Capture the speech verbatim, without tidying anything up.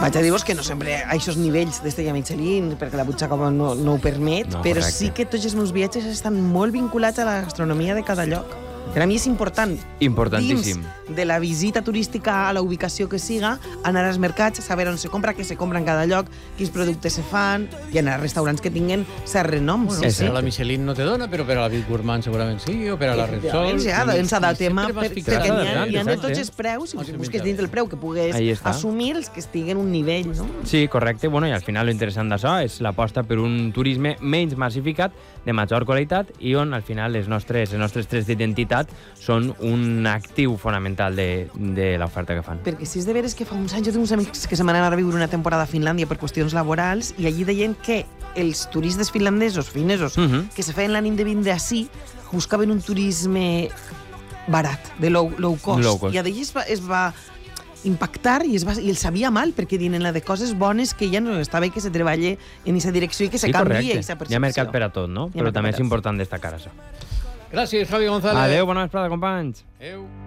Vaig a dir-vos que no sempre a aquests nivells d'Estrella Michelin, perquè la butxaca no, no ho permet, No, però correcte. sí que tots els meus viatges estan molt vinculats a la gastronomia de cada lloc. Per a mi és important, Importantíssim. dins de la visita turística a la ubicació que siga, anar als mercats, saber on se compra, què se compra en cada lloc, quins productes se fan, i anar a restaurants que tinguen cert renom. Bueno, sí, sí, sí. la Michelin no te dona, però per a la Bit Gourmand segurament sí, o per a la Repsol... Ja, I- ens adaptem a... sempre vas Per, fixant perquè n'hi ha, adaptant, n'hi ha de exacte. tots els preus, si No sé, busques mira. dins del preu que pugues Ahí està. assumir els que estiguen un nivell, no? Sí, correcte. Bueno, i al final lo interessant d'això és l'aposta per un turisme menys massificat, de major qualitat, i on al final les nostres, les nostres trets d'identitat són un actiu fonamental de, de l'oferta que fan. Perquè si és de veres que fa uns anys jo tinc uns amics que se van anar a viure una temporada a Finlàndia per qüestions laborals i allí deien que els turistes finlandesos, finesos, Mhm. que se feien l'ànim de vindre ací, buscaven un turisme barat, de low, low, cost. Low cost. I a d'ells es va, es va impactar i, es va, i els sabia mal perquè diuen la de coses bones que ja no està bé que se treballe en aquesta direcció i que se Sí, canvi correcte. aquesta percepció. Hi ha mercat per a tot, no? Hi ha Però mercat també per és a tot. important destacar això. Gràcies, Javi González. Adéu, bona vesprada, companys. Adéu.